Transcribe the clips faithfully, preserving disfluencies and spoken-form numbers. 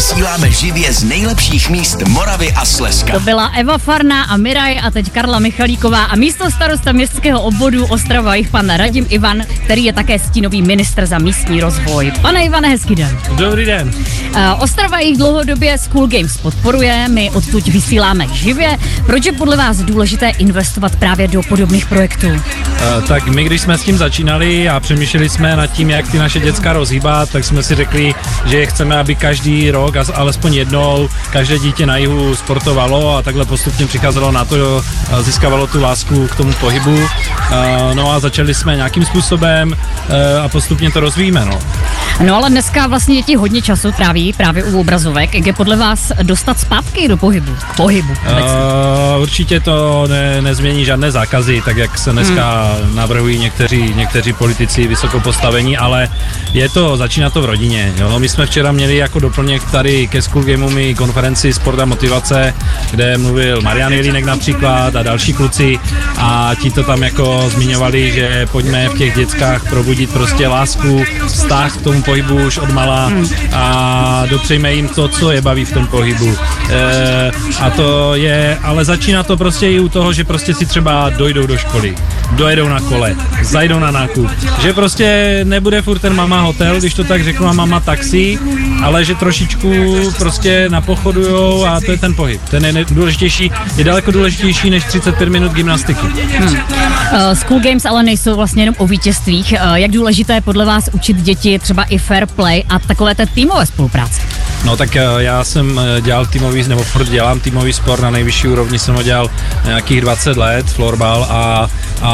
vysíláme živě z nejlepších míst Moravy a Slezska. To byla Eva Farná a Miraj a teď Karla Michalíková a místo starosta městského obvodu Ostrava jich pan Radim Ivan, který je také stínový ministr za místní rozvoj. Pane Ivane, hezký den. Dobrý den. Uh, Ostrava jich dlouhodobě School Games podporuje, my odtud vysíláme živě. Proč je podle vás důležité investovat právě do podobných projektů? Uh, tak my, když jsme s tím začínali a přemýšleli jsme nad tím, jak ty naše děcka rozhýbat, tak jsme si řekli, že chceme, aby každý rok, alespoň jednou, každé dítě na jihu sportovalo a takhle postupně přicházelo na to, získávalo tu lásku k tomu pohybu. Uh, no a začali jsme nějakým způsobem uh, a postupně to rozvíjíme, no. No ale dneska vlastně děti hodně času tráví právě u obrazovek. Jak je podle vás dostat zpátky do pohybu? K pohybu uh, určitě to ne, nezmění žádné zákazy, tak jak se dneska hmm. navrhují někteří, někteří politici vysoko postavení, ale je to, začíná to v rodině. Jo? My jsme včera měli jako doplněk tady ke School Gameu konferenci Sport a motivace, kde mluvil Marian Jelínek například a další kluci a ti to tam jako zmiňovali, že pojďme v těch dětskách probudit prostě lásku, vztah k tomu pohybu už od malá a dopřejme jim to, co je baví v tom pohybu. E, a to je, ale začíná to prostě i u toho, že prostě si třeba dojdou do školy, dojedou na kole, zajdou na nákup, že prostě nebude furt ten mama hotel, když to tak řeknu, a mama taxi, ale že trošičku prostě napochodujou a to je ten pohyb. Ten je důležitější, je daleko důležitější než třicet pět minut gymnastiky. Hmm. Uh, School Games ale nejsou vlastně jenom o vítězstvích. Uh, jak důležité je podle vás učit děti třeba i fair play a takové té týmové spolupráce? No tak já jsem dělal týmový, nebo furt dělám týmový sport na nejvyšší úrovni, jsem ho dělal nějakých dvacet let, florbal a,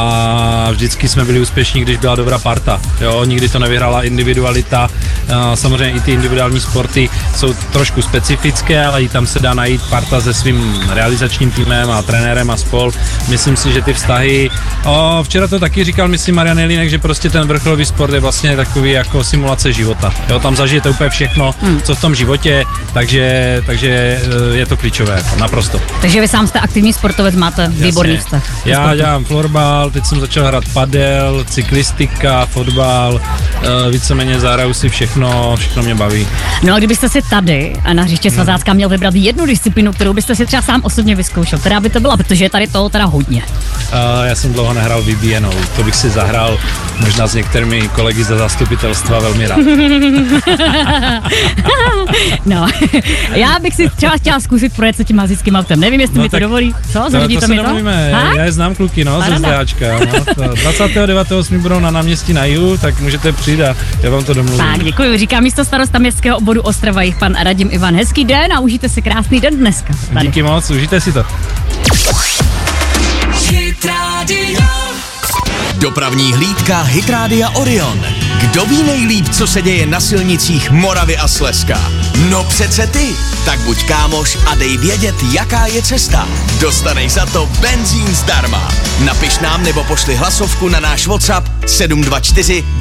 a vždycky jsme byli úspěšní, když byla dobrá parta. Jo, nikdy to nevyhrála individualita. Samozřejmě i ty individuální sporty jsou trošku specifické, ale i tam se dá najít parta se svým realizačním týmem a trenérem a spol. Myslím si, že ty vztahy, o, včera to taky říkal, myslím Marian Jelínek, že prostě ten vrcholový sport je vlastně takový jako simulace života. Jo, tam zažijete úplně všechno, hmm. co v tom životě, takže, takže je to klíčové, naprosto. Takže vy sám jste aktivní sportovec, máte výborný vztah. Já dělám florbal, teď jsem začal hrát padel, cyklistika, fotbal, víceméně zahraju si všechno, všechno mě baví. No a kdybyste si tady a na hřiště Svazácka měl vybrat jednu disciplínu, kterou byste si třeba sám osobně vyzkoušel, která by to byla, protože je tady toho teda hodně. Uh, já jsem dlouho nehrál vybíjenou, to bych si zahrál možná s některými kolegy ze zastupitelstva velmi rád. No, já bych si třeba chtěla zkusit projet se tím hasičským autem, nevím, jestli no, mi to dovolí. Co, zařídíte mi to? Domluvíme. Já je znám kluky, no, ze zdáčka. No. dvacátého devátého osmého budou na náměstí na jihu, tak můžete přijít a já vám to domluvím. Tak, děkuji, říká místo starosta městského obvodu Ostrava jich pan Radim Ivan. Hezký den a užijte si krásný den dneska. Tady. Díky moc, užijte si to. Dopravní hlídka Hit Rádia Orion. Kdo ví nejlíp, co se děje na silnicích Moravy a Slezska? No přece ty. Tak buď kámoš a dej vědět, jaká je cesta. Dostaneš za to benzín zdarma. Napiš nám nebo pošli hlasovku na náš WhatsApp sedm dva čtyři